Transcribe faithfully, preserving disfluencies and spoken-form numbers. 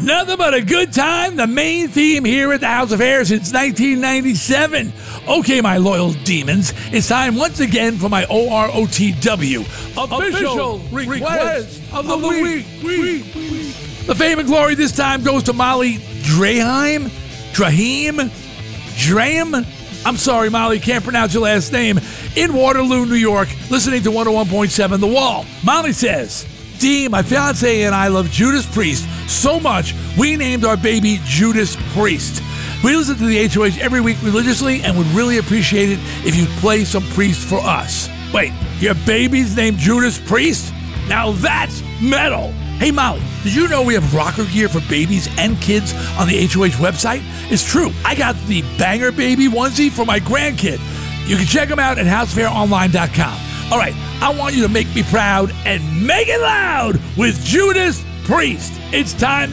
Nothing but a good time, the main theme here at the House of Hair since nineteen ninety-seven. Okay, my loyal demons, it's time once again for my O R O T W, official, official request, request of the, of the week. week. week. The fame and glory this time goes to Molly Draheim, Draheim, Draheim. I'm sorry, Molly, can't pronounce your last name. In Waterloo, New York, listening to one oh one point seven The Wall. Molly says, Dee, my fiance and I love Judas Priest so much, we named our baby Judas Priest. We listen to the H O H every week religiously and would really appreciate it if you'd play some Priest for us. Wait, your baby's named Judas Priest? Now that's metal. Hey, Molly, did you know we have rocker gear for babies and kids on the H O H website? It's true. I got the Banger Baby onesie for my grandkid. You can check them out at house fair online dot com. All right, I want you to make me proud and make it loud with Judas Priest. It's time